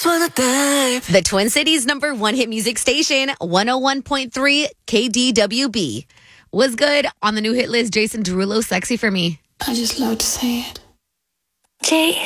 just wanna dive. The Twin Cities #1 hit music station, 101.3 KDWB. Was good on the new hit list, Jason Derulo, Sexy for Me. I just love to say it. Jay